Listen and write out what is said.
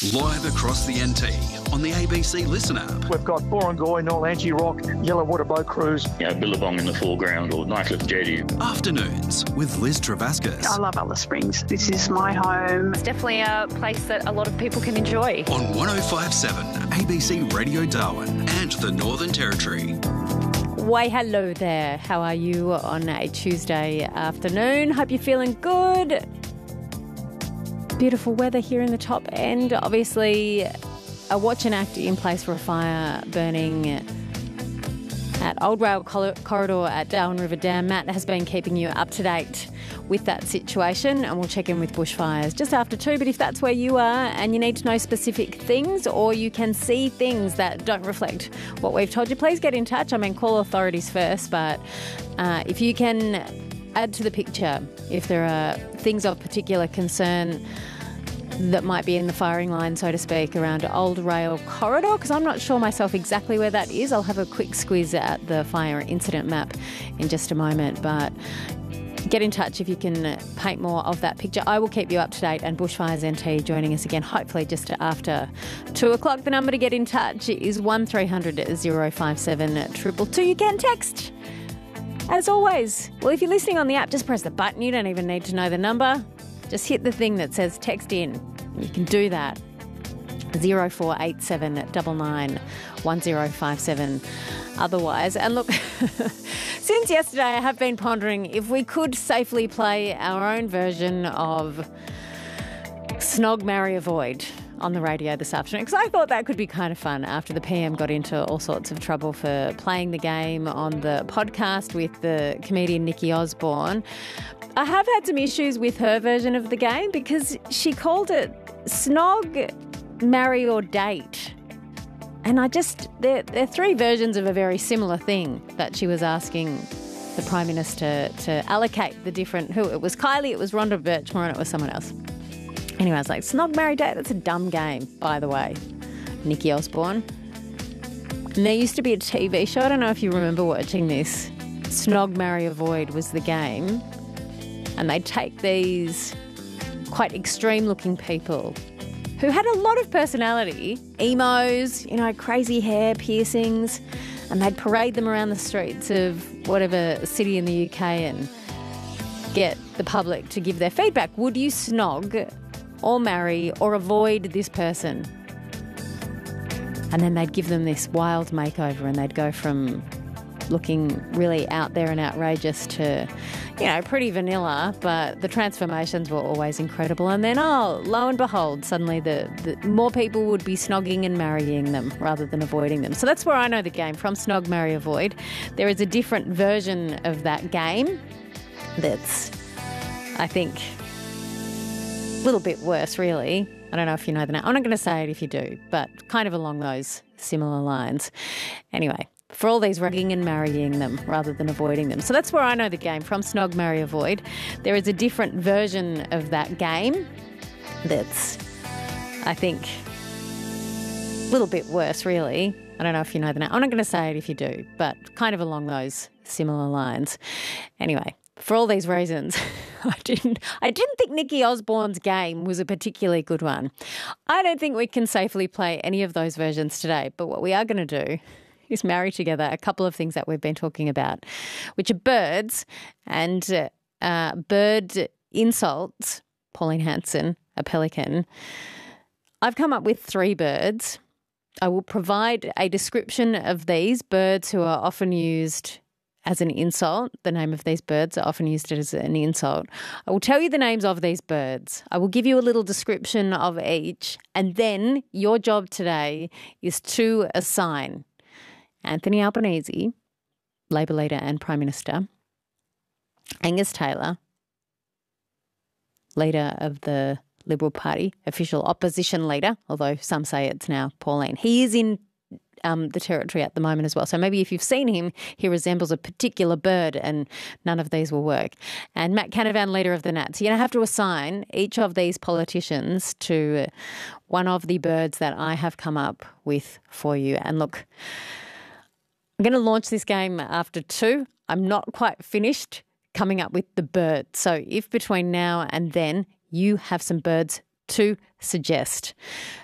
Live across the NT on the ABC Listen app. We've got Borongoy, Nolangi Rock, Yellowwater Boat Cruise. Billabong in the foreground or Nightcliff Jetty. Afternoons with Liz Travascus. I love Alice Springs. This is my home. It's definitely a place that a lot of people can enjoy. On 105.7 ABC Radio Darwin and the Northern Territory. Why, hello there. How are you on a Tuesday afternoon? Hope you're feeling good. Beautiful weather here in the top end. Obviously, a watch and act in place for a fire burning at Old Rail Corridor at Darwin River Dam. Matt has been keeping you up to date with that situation, and we'll check in with bushfires just after 2. But if that's where you are and you need to know specific things, or you can see things that don't reflect what we've told you, please get in touch. I mean, call authorities first, but if you can add to the picture if there are things of particular concern that might be in the firing line, so to speak, around Old Rail Corridor, because I'm not sure myself exactly where that is. I'll have a quick squiz at the fire incident map in just a moment, but get in touch if you can paint more of that picture. I will keep you up to date, and Bushfires NT joining us again, hopefully just after 2 o'clock. The number to get in touch is 1300 057 222. You can text, as always. Well, if you're listening on the app, just press the button. You don't even need to know the number. Just hit the thing that says text in. You can do that. 0487 99 1057 otherwise. And look, since yesterday I have been pondering if we could safely play our own version of Snog, Marry, Avoid on the radio this afternoon, because I thought that could be kind of fun after the PM got into all sorts of trouble for playing the game on the podcast with the comedian Nikki Osborne. I have had some issues with her version of the game because she called it Snog, Marry or Date. And they're three versions of a very similar thing that she was asking the Prime Minister to allocate the different, who it was Kylie, it was Rhonda Birchmore, and it was someone else. Anyway, I was like, Snog, Marry, Date, that's a dumb game, by the way, Nikki Osborne. And there used to be a TV show, I don't know if you remember watching this, Snog, Marry, Avoid was the game. And they'd take these quite extreme-looking people who had a lot of personality, emos, crazy hair, piercings, and they'd parade them around the streets of whatever city in the UK and get the public to give their feedback. Would you snog or marry or avoid this person? And then they'd give them this wild makeover and they'd go from looking really out there and outrageous to, pretty vanilla, but the transformations were always incredible. And then, lo and behold, suddenly the more people would be snogging and marrying them rather than avoiding them. So that's where I know the game from, Snog, Marry, Avoid. There is a different version of that game that's, I think, a little bit worse, really. I don't know if you know the name. I'm not going to say it if you do, but kind of along those similar lines. Anyway, for all these rugging and marrying them rather than avoiding them. So that's where I know the game from, Snog, Marry, Avoid. There is a different version of that game that's, I think, a little bit worse, really. I don't know if you know the name. I'm not going to say it if you do, but kind of along those similar lines. Anyway, for all these reasons, I didn't think Nikki Osborne's game was a particularly good one. I don't think we can safely play any of those versions today, but what we are going to do is marry together a couple of things that we've been talking about, which are birds and bird insults. Pauline Hanson, a pelican. I've come up with 3 birds. I will provide a description of these birds who are often used as an insult. The name of these birds are often used as an insult. I will tell you the names of these birds. I will give you a little description of each, and then your job today is to assign Anthony Albanese, Labor leader and Prime Minister, Angus Taylor, leader of the Liberal Party, official opposition leader, although some say it's now Pauline. He is in the Territory at the moment as well. So maybe if you've seen him, he resembles a particular bird, and none of these will work. And Matt Canavan, leader of the Nats. You're going to have to assign each of these politicians to one of the birds that I have come up with for you. And look, I'm going to launch this game after 2. I'm not quite finished coming up with the bird. So if between now and then you have some birds to suggest,